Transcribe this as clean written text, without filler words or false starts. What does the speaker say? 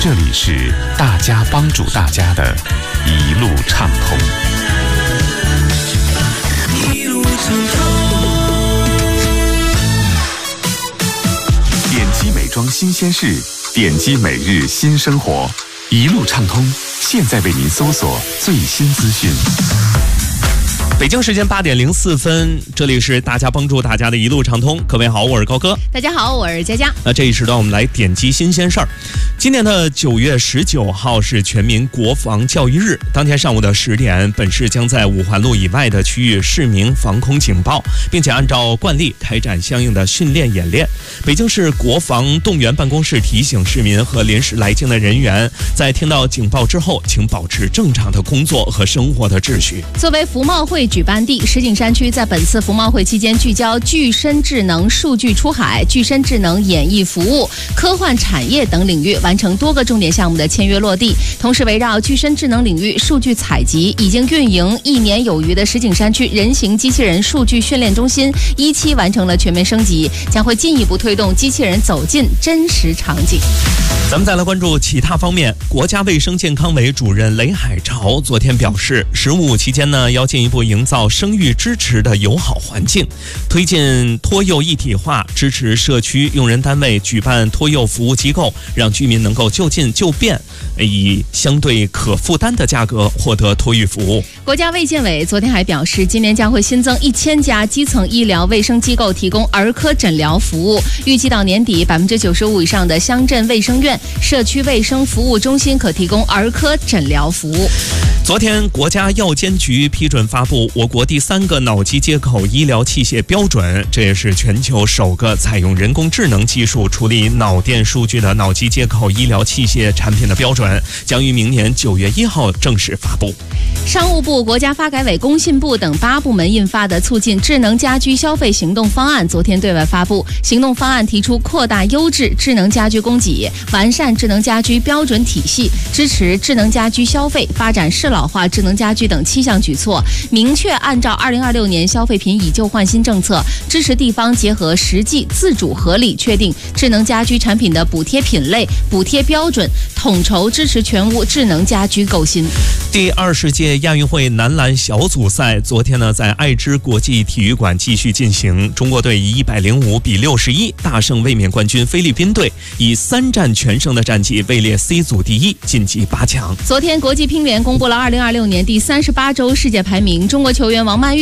这里是大家帮助大家的一路畅通。一路畅通。点击美妆新鲜事，点击每日新生活，一路畅通。现在为您搜索最新资讯。 北京时间8点04分，这里是大家帮助大家的一路畅通。各位好，我是高哥。 大家好，我是佳佳。 这一时段我们来点击新鲜事儿。今年的9月19号是全民国防教育日，当天上午的10点，本市将在五环路以外的区域示明防空警报，并且按照惯例开展相应的训练演练。北京市国防动员办公室提醒市民和临时来京的人员，在听到警报之后，请保持正常的工作和生活的秩序。 作为服贸会举办地，石景山区在本次服贸会期间聚焦具身智能数据出海、具身智能演艺服务、科幻产业等领域完成多个重点项目的签约落地。同时，围绕具身智能领域数据采集，已经运营1年有余的石景山区人形机器人数据训练中心1期完成了全面升级，将会进一步推动机器人走进真实场景。 咱们再来关注其他方面。国家卫生健康委主任雷海潮昨天表示，15期间呢，要进一步营造生育支持的友好环境，推进托幼一体化，支持社区用人单位举办托幼服务机构，让居民能够就近就便，以相对可负担的价格获得托育服务。 国家卫健委昨天还表示，今年将会新增1000家基层医疗卫生机构提供儿科诊疗服务，预计到年底，95%以上的乡镇卫生院、社区卫生服务中心可提供儿科诊疗服务。 昨天，国家药监局批准发布我国第3个脑机接口医疗器械标准，这也是全球首个采用人工智能技术处理脑电数据的脑机接口医疗器械产品的标准，将于明年9月1号正式发布。 商务部、国家发改委、工信部等8部门印发的促进智能家居消费行动方案昨天对外发布。行动方案提出扩大优质智能家居供给，完善智能家居标准体系，支持智能家居消费，发展适老化智能家居等7项举措，明确按照2026年消费品以旧换新政策，支持地方结合实际自主合理确定智能家居产品的补贴品类、补贴标准，统筹支持全屋智能家居购新。 第20届亚运会男篮小组赛昨天呢，在爱知国际体育馆继续进行，中国队以105比61大胜卫冕冠军菲律宾队，以3战全胜的战绩位列 C 组第1，晋级8强。 昨天，国际乒联公布了2026年第38周世界排名，中国球员王曼玉